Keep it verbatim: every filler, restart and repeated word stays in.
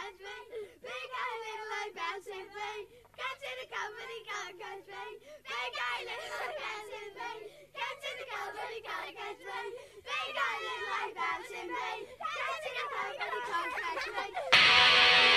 catch me. Big eye, little eye, bouncing me. Catch in the company, can't catch me. Big eye, little eye, bouncing me. Catch in the company, can't catch me. Big eye, little eye, bouncing me. Catch in the company, can't catch me.